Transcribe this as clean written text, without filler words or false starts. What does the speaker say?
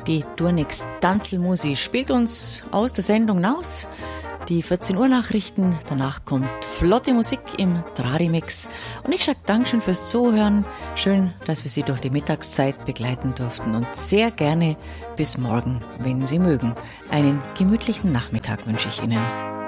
Die Durnex Tanzlmusi spielt uns aus der Sendung raus. Die 14 Uhr Nachrichten, danach kommt flotte Musik im Trari-Mix. Und ich sage Dankeschön fürs Zuhören. Schön, dass wir Sie durch die Mittagszeit begleiten durften. Und sehr gerne bis morgen, wenn Sie mögen. Einen gemütlichen Nachmittag wünsche ich Ihnen.